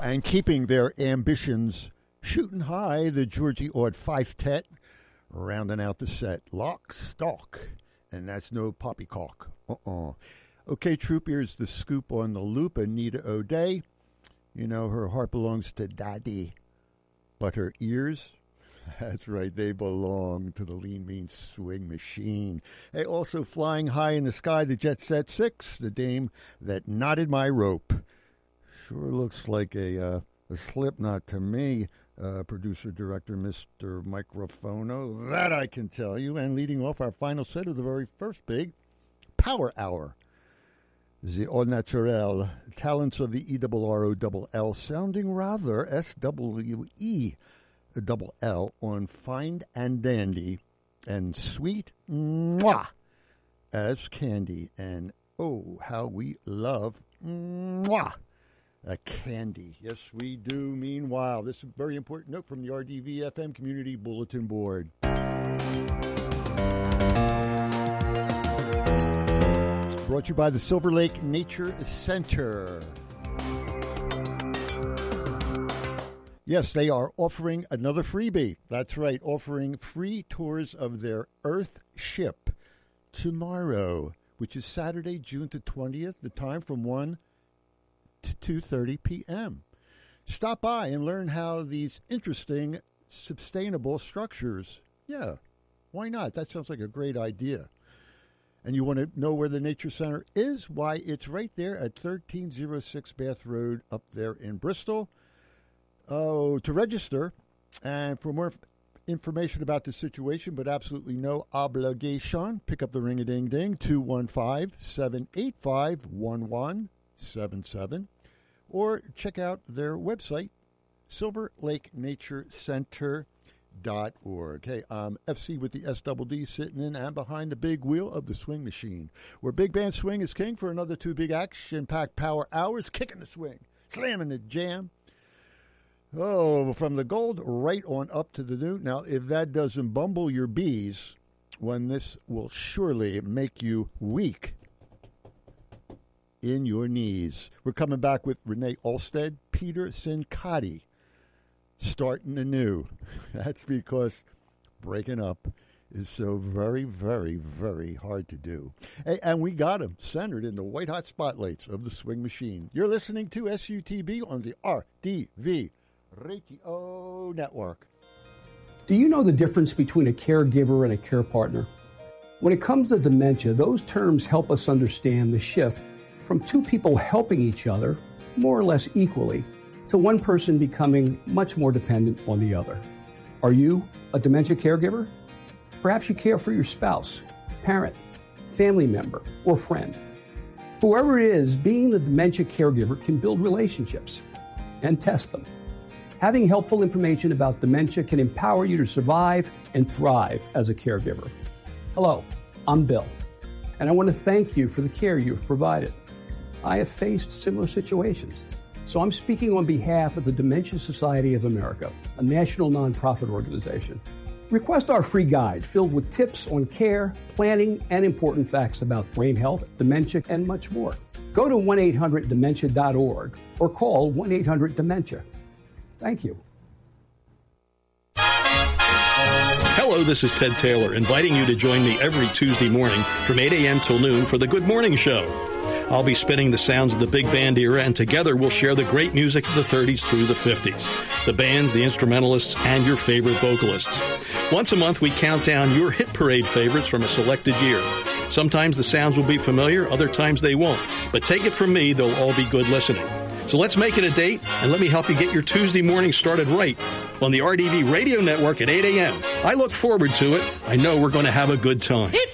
And keeping their ambitions shooting high, the Georgie Odd Five-Tet, rounding out the set. Lock, Stock, and that's no poppycock. Okay, troop, here's the scoop on the loop. Anita O'Day, you know, her heart belongs to Daddy, but her ears, that's right, they belong to the Lean Mean Swing Machine. Hey, also flying high in the sky, the Jet Set 6, the dame that knotted my rope. Sure looks like a slip knot to me, producer-director Mr. Microphono. That I can tell you. And leading off our final set of the very first big Power Hour. The Au Naturel, talents of the ERROLL, sounding rather SWE-double-L on Fine and Dandy and Sweet Mwah as Candy. And oh, how we love Mwah. A candy. Yes, we do. Meanwhile, this is a very important note from the RDV-FM Community Bulletin Board. Brought to you by the Silver Lake Nature Center. Yes, they are offering another freebie. That's right, offering free tours of their Earth ship tomorrow, which is Saturday, June the 20th, the time from 1 to 2:30 p.m. Stop by and learn how these interesting, sustainable structures. Yeah, why not? That sounds like a great idea. And you want to know where the Nature Center is? Why, it's right there at 1306 Bath Road up there in Bristol. Oh, to register and for more information about the situation, but absolutely no obligation, pick up the ring-a-ding-ding, 215-785-1177, or check out their website, silverlakenaturecenter.org. Hey, I'm FC with the SDD, sitting in and behind the big wheel of the swing machine, where big band swing is king for another two big action-packed power hours, kicking the swing, slamming the jam. Oh, from the gold right on up to the new. Now, if that doesn't bumble your bees, when this will surely make you weak in your knees. We're coming back with Renee Olstead, Peter Sincotti, starting anew. That's because breaking up is so very, very, very hard to do. Hey, and we got him centered in the white-hot spotlights of the swing machine. You're listening to SUTB on the RDV Radio Network. Do you know the difference between a caregiver and a care partner? When it comes to dementia, those terms help us understand the shift from two people helping each other, more or less equally, to one person becoming much more dependent on the other. Are you a dementia caregiver? Perhaps you care for your spouse, parent, family member, or friend. Whoever it is, being the dementia caregiver can build relationships and test them. Having helpful information about dementia can empower you to survive and thrive as a caregiver. Hello, I'm Bill, and I want to thank you for the care you've provided. I have faced similar situations, so I'm speaking on behalf of the Dementia Society of America, a national nonprofit organization. Request our free guide filled with tips on care, planning, and important facts about brain health, dementia, and much more. Go to 1-800-DEMENTIA.org or call 1-800-DEMENTIA. Thank you. Hello, this is Ted Taylor, inviting you to join me every Tuesday morning from 8 a.m. till noon for the Good Morning Show. I'll be spinning the sounds of the big band era, and together we'll share the great music of the 30s through the 50s, the bands, the instrumentalists, and your favorite vocalists. Once a month, we count down your hit parade favorites from a selected year. Sometimes the sounds will be familiar, other times they won't. But take it from me, they'll all be good listening. So let's make it a date, and let me help you get your Tuesday morning started right on the RDV Radio Network at 8 a.m. I look forward to it. I know we're going to have a good time. It's